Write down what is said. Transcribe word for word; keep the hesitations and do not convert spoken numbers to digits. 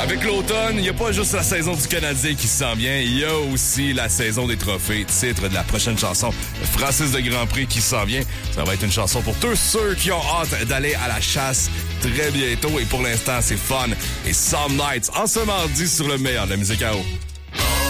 Avec l'automne, il n'y a pas juste la saison du Canadien qui se sent bien, il y a aussi la saison des trophées, titre de la prochaine chanson Francis de Grand Prix qui s'en vient. Ça va être une chanson pour tous ceux qui ont hâte d'aller à la chasse très bientôt et pour l'instant, c'est fun. Et Some Nights en ce mardi sur le meilleur de la musique à eau.